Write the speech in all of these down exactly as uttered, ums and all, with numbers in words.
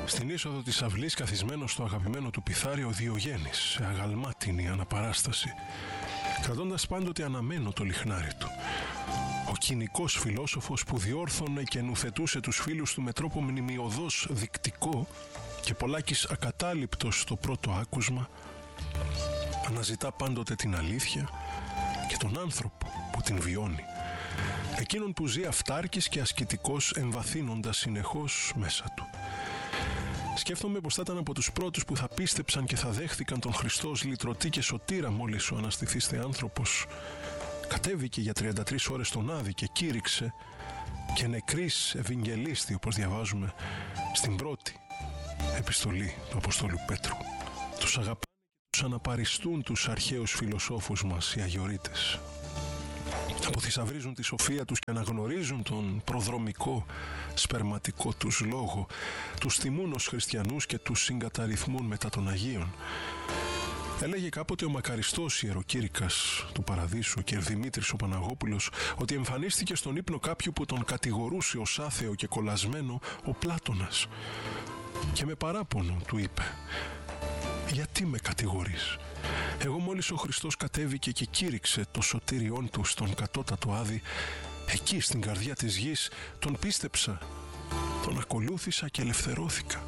Στην είσοδο της αυλής, καθισμένος στο αγαπημένο του πιθάρι, ο Διογέννης, σε αγαλμάτινη αναπαράσταση, κρατώντας πάντοτε αναμένο το λιχνάρι του. Ο κοινικός φιλόσοφος που διόρθωνε και νουθετούσε τους φίλους του με τρόπο μνημειωδώς δεικτικό και πολλάκις ακατάληπτος στο πρώτο άκουσμα, αναζητά πάντοτε την αλήθεια και τον άνθρωπο που την βιώνει, εκείνον που ζει αυτάρκης και ασκητικός, εμβαθύνοντας συνεχώς μέσα του. Σκέφτομαι πως θα ήταν από τους πρώτους που θα πίστεψαν και θα δέχθηκαν τον Χριστό ως λυτρωτή και σωτήρα μόλις ο αναστηθήστε άνθρωπος κατέβηκε για τριάντα τρεις ώρες στον Άδη και κήρυξε και νεκρής ευαγγελίστη, όπως διαβάζουμε στην πρώτη επιστολή του Αποστόλου Πέτρου. Τους αγαπάνε και τους αναπαριστούν τους αρχαίους φιλοσόφους μας οι Αγιορείτες. Αποθυσαυρίζουν τη σοφία τους και αναγνωρίζουν τον προδρομικό σπερματικό τους λόγο, τους τιμούν ως χριστιανούς και τους συγκαταρρυθμούν μετά των Αγίων. Έλεγε κάποτε ο μακαριστός ιεροκήρυκας του Παραδείσου, ο κ. Δημήτρης ο Παναγόπουλος, ότι εμφανίστηκε στον ύπνο κάποιου που τον κατηγορούσε ως άθεο και κολλασμένο ο Πλάτωνας. Και με παράπονο του είπε: «Γιατί με κατηγορείς? Εγώ μόλις ο Χριστός κατέβηκε και κήρυξε το σωτήριόν του στον κατώτατο Άδη, εκεί στην καρδιά της γης τον πίστεψα, τον ακολούθησα και ελευθερώθηκα».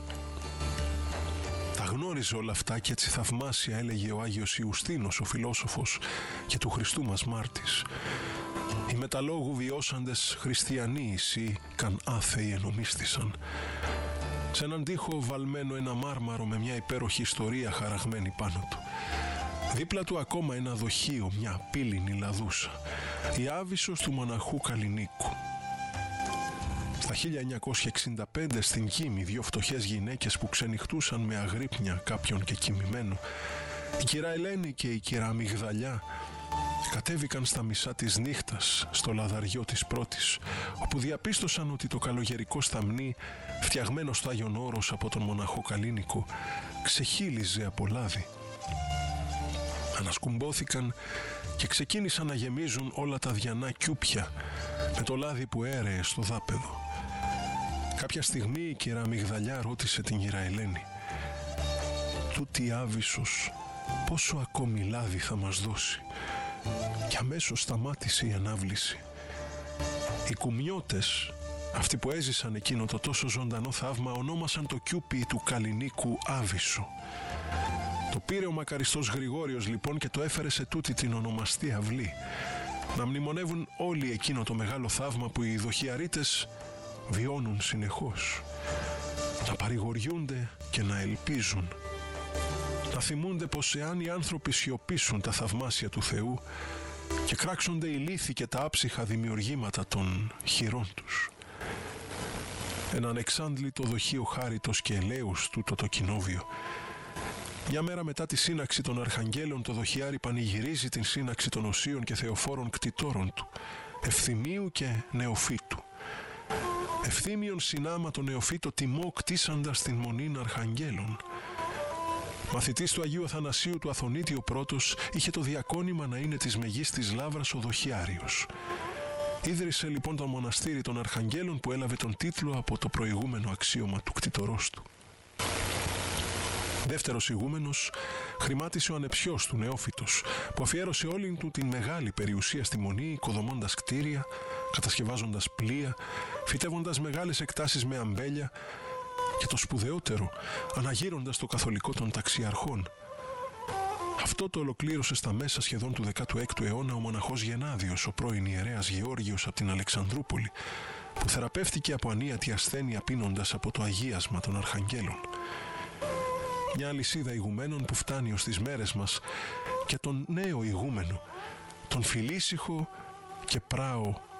Τα γνώριζε όλα αυτά και έτσι θαυμάσια έλεγε ο Άγιος Ιουστίνος, ο φιλόσοφος και του Χριστού μας μάρτης: «Οι μεταλόγου βιώσαντες χριστιανοί εσύ καν άθεοι ενομίστησαν». Σε έναν τοίχο βαλμένο ένα μάρμαρο με μια υπέροχη ιστορία χαραγμένη πάνω του. Δίπλα του ακόμα ένα δοχείο, μια πύληνη λαδούσα, η Άβυσσος του μοναχού Καλλινίκου. Στα χίλια εννιακόσια εξήντα πέντε στην Κίμη, δύο φτωχές γυναίκες που ξενυχτούσαν με αγρύπνια κάποιον και κοιμημένο, η κυρά Ελένη και η κυρά Μυγδαλιά, κατέβηκαν στα μισά της νύχτας στο λαδαριό της πρώτης, όπου διαπίστωσαν ότι το καλογερικό σταμνί, φτιαγμένο στο Άγιον Όρος από τον μοναχό Καλλίνικο, ξεχύλιζε από λάδι. Ανασκουμπόθηκαν και ξεκίνησαν να γεμίζουν όλα τα διανά κιούπια με το λάδι που έρεε στο δάπεδο. Κάποια στιγμή η κυρά Μυγδαλιά ρώτησε την κυρά Ελένη: «Τούτη Άβυσσος πόσο ακόμη λάδι θα μας δώσει?» Και αμέσως σταμάτησε η ανάβληση. Οι κουμιώτες, αυτοί που έζησαν εκείνο το τόσο ζωντανό θαύμα, ονόμασαν το κιούπι του Καλλινίκου Άβυσσο. Το πήρε ο μακαριστός Γρηγόριος λοιπόν και το έφερε σε τούτη την ονομαστή αυλή, να μνημονεύουν όλοι εκείνο το μεγάλο θαύμα που οι δοχιαρίτες βιώνουν συνεχώς, να παρηγοριούνται και να ελπίζουν, να θυμούνται πως εάν οι άνθρωποι σιωπήσουν τα θαυμάσια του Θεού και κράξονται οι λύθοι και τα άψυχα δημιουργήματα των χειρών τους. Ένα ανεξάντλητο δοχείο χάριτος και ελέους τούτο το κοινόβιο. Μια μέρα μετά τη σύναξη των Αρχαγγέλων, το δοχιάρι πανηγυρίζει την σύναξη των Οσίων και Θεοφόρων κτητόρων του, Ευθυμίου και Νεοφύτου. Ευθύμιον συνάμα το Νεοφύτο τιμό κτίσαντας την μονήν Αρχαγγέλων. Μαθητής του Αγίου Αθανασίου του Αθωνίτη ο πρώτος είχε το διακόνημα να είναι της μεγίστης λάβρας ο δοχιάριος. Ίδρυσε λοιπόν το μοναστήρι των Αρχαγγέλων που έλαβε τον τίτλο από το προηγούμενο αξίωμα του κτητορός του. Δεύτερος ηγούμενος χρημάτισε ο ανεψιός του Νεόφυτος, που αφιέρωσε όλη του την μεγάλη περιουσία στη Μονή, οικοδομώντας κτίρια, κατασκευάζοντας πλοία, φυτεύοντας μεγάλες εκτάσεις με αμπέλια και το σπουδαιότερο, αναγείροντας το καθολικό των ταξιαρχών. Αυτό το ολοκλήρωσε στα μέσα σχεδόν του δέκατου έκτου αιώνα ο μοναχός Γενάδιος, ο πρώην ιερέας Γεώργιος από την Αλεξανδρούπολη, που θεραπεύτηκε από ανίατη ασθένεια πίνοντας από το αγίασμα των Αρχαγγέλων. Μια αλυσίδα ηγουμένων που φτάνει ως τις μέρες μας και τον νέο ηγούμενο, τον φιλήσυχο και πράο